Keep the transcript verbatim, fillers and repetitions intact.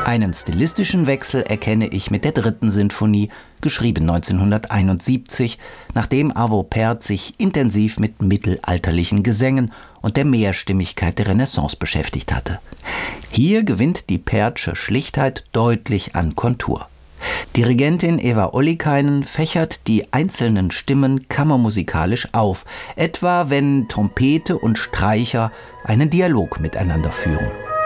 Einen stilistischen Wechsel erkenne ich mit der dritten Sinfonie, geschrieben neunzehnhunderteinundsiebzig, nachdem Arvo Pärt sich intensiv mit mittelalterlichen Gesängen und der Mehrstimmigkeit der Renaissance beschäftigt hatte. Hier gewinnt die Pärtsche Schlichtheit deutlich an Kontur. Dirigentin Eva Ollikainen fächert die einzelnen Stimmen kammermusikalisch auf, etwa wenn Trompete und Streicher einen Dialog miteinander führen.